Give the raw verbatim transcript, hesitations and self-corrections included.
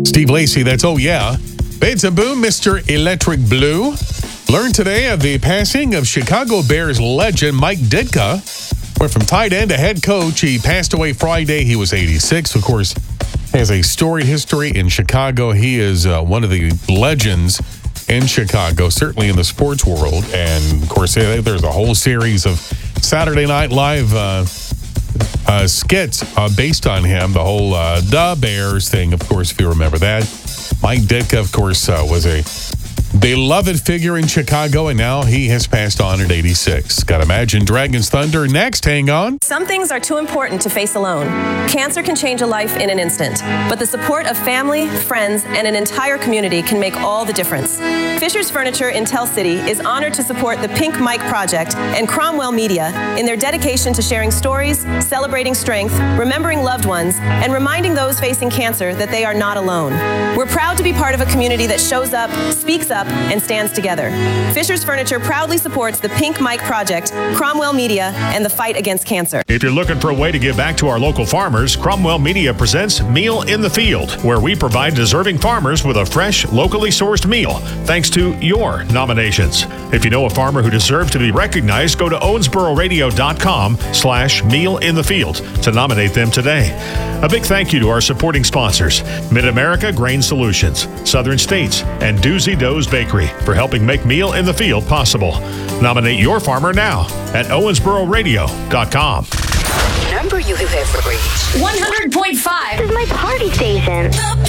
Steve Lacy, that's Oh Yeah. It's a boom, Mister Electric Blue. Learned today of the passing of Chicago Bears legend Mike Ditka. Went from tight end to head coach. He passed away Friday. He was eighty-six. Of course, has a storied history in Chicago. He is uh, one of the legends in Chicago, certainly in the sports world. And, of course, there's a whole series of Saturday Night Live uh, uh, skits uh, based on him. The whole uh, The Bears thing, of course, if you remember that. Mike Ditka, of course, uh, was a beloved figure in Chicago, and now he has passed on at eighty-six. Got Imagine Dragons Thunder next. Hang on. Some things are too important to face alone. Cancer can change a life in an instant, but the support of family, friends, and an entire community can make all the difference. Fisher's Furniture in Tell City is honored to support the Pink Mike Project and Cromwell Media in their dedication to sharing stories, celebrating strength, remembering loved ones, and reminding those facing cancer that they are not alone. We're proud to be part of a community that shows up, speaks up, and stands together. Fisher's Furniture proudly supports the Pink Mike Project, Cromwell Media, and the fight against cancer. If you're looking for a way to give back to our local farmers, Cromwell Media presents Meal in the Field, where we provide deserving farmers with a fresh, locally sourced meal, thanks to your nominations. If you know a farmer who deserves to be recognized, go to owensboro radio dot com slash meal in the field to nominate them today. A big thank you to our supporting sponsors, Mid-America Grain Solutions, Southern States, and Doozy Doe's Bakery for helping make Meal in the Field possible. Nominate your farmer now at owensboro radio dot com. Number you have reached. one hundred point five. This is my party station.